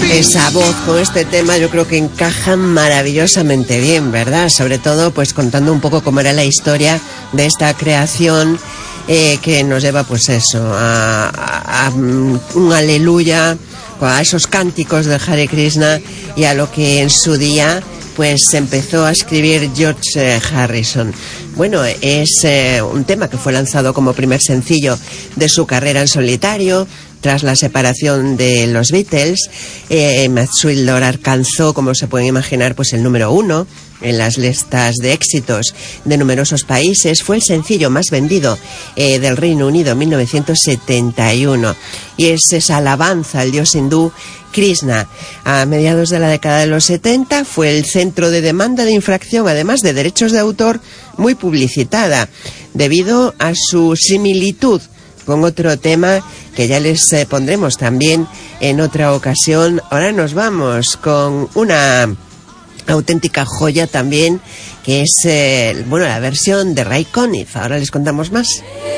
Esa voz con este tema yo creo que encaja maravillosamente bien, ¿verdad? Sobre todo pues contando un poco cómo era la historia de esta creación que nos lleva pues eso a un aleluya, a esos cánticos del Hare Krishna y a lo que en su día pues empezó a escribir George Harrison. Bueno, es un tema que fue lanzado como primer sencillo de su carrera en solitario. Tras la separación de los Beatles, Matt Sweet alcanzó, como se pueden imaginar, pues el número 1 en las listas de éxitos de numerosos países. Fue el sencillo más vendido del Reino Unido en 1971 y es esa alabanza al dios hindú Krishna. A mediados de la década de los 70 fue el centro de demanda de infracción, además de derechos de autor, muy publicitada debido a su similitud con otro tema que ya les pondremos también en otra ocasión. Ahora nos vamos con una auténtica joya también, que es la versión de Ray Conniff. Ahora les contamos más.